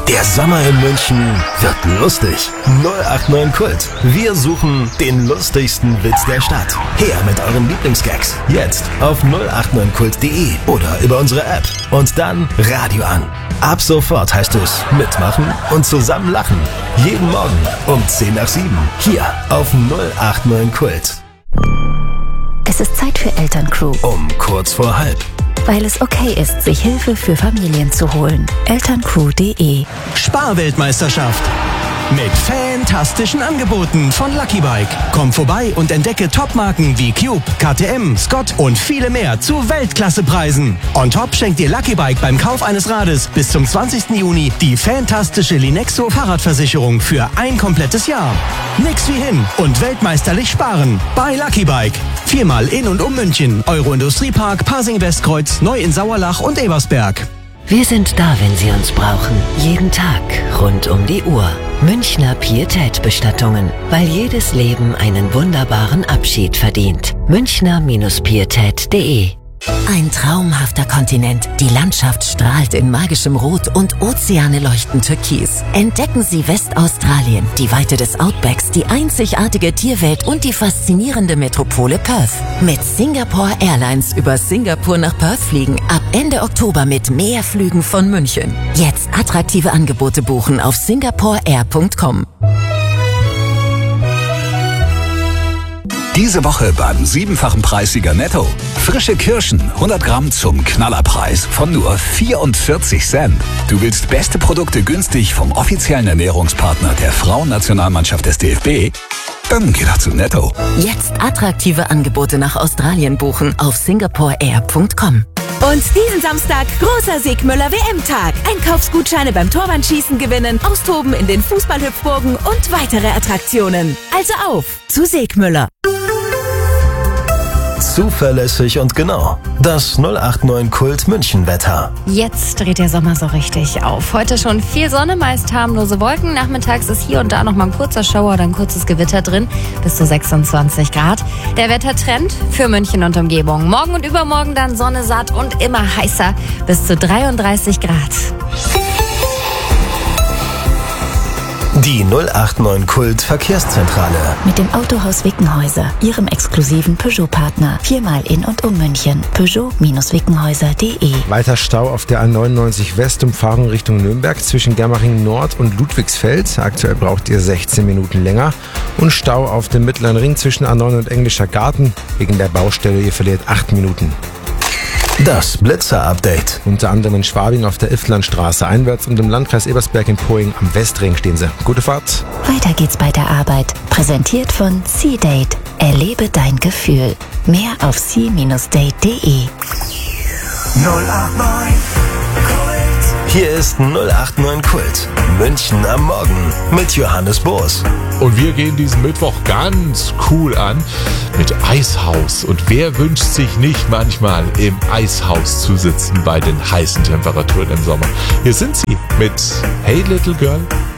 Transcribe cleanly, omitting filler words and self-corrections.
Der Sommer in München wird lustig. 089 Kult. Wir suchen den lustigsten Witz der Stadt. Her mit euren Lieblingsgags. Jetzt auf 089kult.de oder über unsere App. Und dann Radio an. Ab sofort heißt es mitmachen und zusammen lachen. Jeden Morgen um 10 nach 7. Hier auf 089 Kult. Es ist Zeit für Elterncrew. Um kurz vor halb. Weil es okay ist, sich Hilfe für Familien zu holen. Elterncrew.de. Sparweltmeisterschaft. Mit fantastischen Angeboten von Lucky Bike. Komm vorbei und entdecke Topmarken wie Cube, KTM, Scott und viele mehr zu Weltklassepreisen. On top schenkt dir Lucky Bike beim Kauf eines Rades bis zum 20. Juni die fantastische Linexo Fahrradversicherung für ein komplettes Jahr. Nix wie hin und weltmeisterlich sparen bei Lucky Bike. 4-mal in und um München, Euro-Industriepark, Pasing-Westkreuz, Neu in Sauerlach und Ebersberg. Wir sind da, wenn Sie uns brauchen. Jeden Tag, rund um die Uhr. Münchner Pietät-Bestattungen. Weil jedes Leben einen wunderbaren Abschied verdient. Münchner-Pietät.de. Ein traumhafter Kontinent. Die Landschaft strahlt in magischem Rot und Ozeane leuchten türkis. Entdecken Sie Westaustralien, die Weite des Outbacks, die einzigartige Tierwelt und die faszinierende Metropole Perth. Mit Singapore Airlines über Singapur nach Perth fliegen. Ab Ende Oktober mit mehr Flügen von München. Jetzt attraktive Angebote buchen auf singaporeair.com. Diese Woche beim 7-fachen Preissieger Netto. Frische Kirschen, 100 Gramm zum Knallerpreis von nur 44 Cent. Du willst beste Produkte günstig vom offiziellen Ernährungspartner der Frauennationalmannschaft des DFB? Dann geh doch zu Netto. Jetzt attraktive Angebote nach Australien buchen auf singaporeair.com. Und diesen Samstag großer Segmüller WM-Tag. Einkaufsgutscheine beim Torwandschießen gewinnen, austoben in den Fußballhüpfburgen und weitere Attraktionen. Also auf zu Segmüller. Zuverlässig und genau. Das 089 Kult München Wetter. Jetzt dreht der Sommer so richtig auf. Heute schon viel Sonne, meist harmlose Wolken. Nachmittags ist hier und da noch mal ein kurzer Schauer oder ein kurzes Gewitter drin. Bis zu 26 Grad. Der Wettertrend für München und Umgebung. Morgen und übermorgen dann Sonne satt und immer heißer. Bis zu 33 Grad. Die 089 Kult Verkehrszentrale. Mit dem Autohaus Wickenhäuser, Ihrem exklusiven Peugeot-Partner. 4-mal in und um München. Peugeot-Wickenhäuser.de. Weiter Stau auf der A99 Westumfahrung Richtung Nürnberg zwischen Germering Nord und Ludwigsfeld. Aktuell braucht ihr 16 Minuten länger. Und Stau auf dem Mittleren Ring zwischen A9 und Englischer Garten. Wegen der Baustelle, ihr verliert 8 Minuten. Das Blitzer-Update. Unter anderem in Schwabing auf der Iftlandstraße einwärts und im Landkreis Ebersberg in Poing am Westring stehen sie. Gute Fahrt. Weiter geht's bei der Arbeit. Präsentiert von C-Date. Erlebe dein Gefühl. Mehr auf c-date.de. 089 Hier ist 089 Kult. München am Morgen mit Johannes Boos. Und wir gehen diesen Mittwoch ganz cool an mit Eishaus. Und wer wünscht sich nicht manchmal im Eishaus zu sitzen bei den heißen Temperaturen im Sommer? Hier sind sie mit Hey Little Girl.